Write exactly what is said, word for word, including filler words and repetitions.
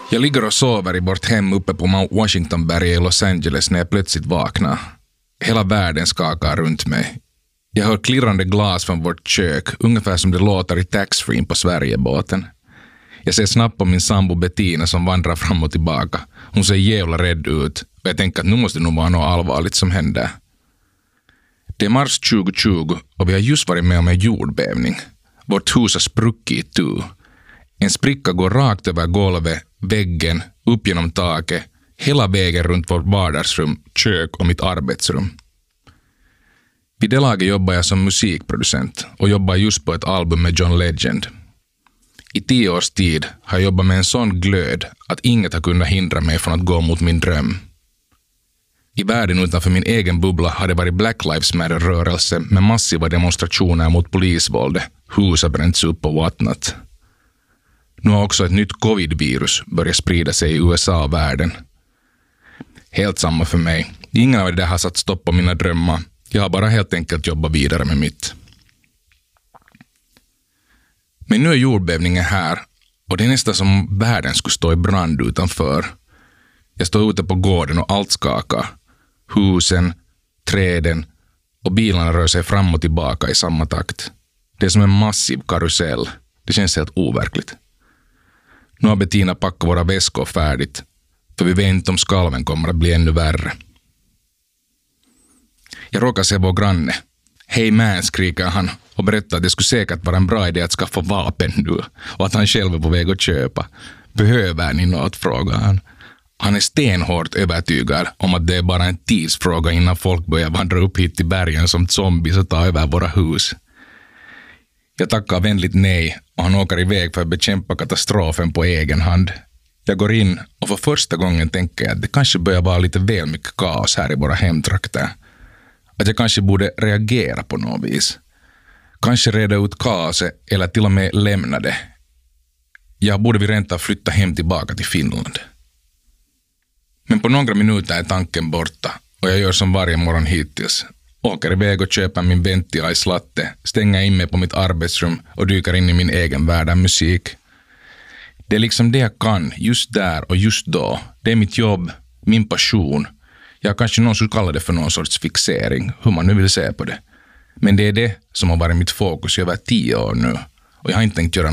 Jag ligger och sover i vårt hem uppe på Mount Washingtonberget i Los Angeles när jag plötsligt vaknar. Hela världen skakar runt mig. Jag hör klirrande glas från vårt kök, ungefär som det låter i taxfree på Sverigebåten. Jag ser snabbt på min sambo Bettina som vandrar fram och tillbaka. Hon ser jävla rädd ut och jag tänker att nu måste det nog vara något allvarligt som händer. Det är mars tjugo tjugo och vi har just varit med om en jordbävning. Vårt hus har spruckit itu. En spricka går rakt över golvet, väggen, upp genom taket, hela vägen runt vårt vardagsrum, kök och mitt arbetsrum. Vid det laget jobbar jag som musikproducent och jobbar just på ett album med John Legend. I tio års tid har jag jobbat med en sån glöd att inget har kunnat hindra mig från att gå mot min dröm. I världen utanför min egen bubbla har det varit Black Lives Matter-rörelse med massiva demonstrationer mot polisvåldet, hus har bränts upp och whatnot. Nu har också ett nytt covid-virus börjat sprida sig i U S A och världen. Helt samma för mig. Ingen av det har satt stopp på mina drömmar. Jag har bara helt enkelt jobbat vidare med mitt. Men nu är jordbävningen här och det är nästan som världen skulle stå i brand utanför. Jag står ute på gården och allt skakar. Husen, träden och bilarna rör sig fram och tillbaka i samma takt. Det är som en massiv karusell. Det känns helt overkligt. Nu har Bettina packat våra väskor färdigt, för vi vet inte om skalven kommer att bli ännu värre. Jag råkar se vår granne. Hej man, skriker han och berättar att det skulle säkert vara en bra idé att skaffa vapen nu och att han själv är på väg att köpa. Behöver ni något, frågar han. Han är stenhårt övertygad om att det är bara en tidsfråga innan folk börjar vandra upp hit till bergen som zombies och ta över våra hus. Jag tackar vänligt nej och han åker iväg för att bekämpa katastrofen på egen hand. Jag går in och för första gången tänker jag att det kanske börjar vara lite väl mycket kaos här i våra hemtrakter. Att jag kanske borde reagera på något vis. Kanske reda ut kaoset eller till och med lämna det. Jag borde vi rent av flytta hem tillbaka till Finland. Men på några minuter är tanken borta och jag gör som varje morgon hittills. Åker iväg och köper min venti ice latte, stänger in mig på mitt arbetsrum och dyker in i min egen värld av musik. Det är liksom det jag kan, just där och just då. Det är mitt jobb, min passion. Jag kanske någon skulle kalla det för någon sorts fixering, hur man nu vill se på det. Men det är det som har varit mitt fokus i över tio år nu och jag har inte tänkt göra